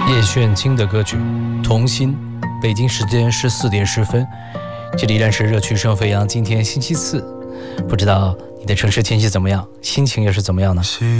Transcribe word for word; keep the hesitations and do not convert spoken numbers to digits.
叶炫清的歌曲《童心》。北京时间十四点十分，这里依然是热曲声飞扬。今天星期四，不知道你的城市天气怎么样，心情又是怎么样呢？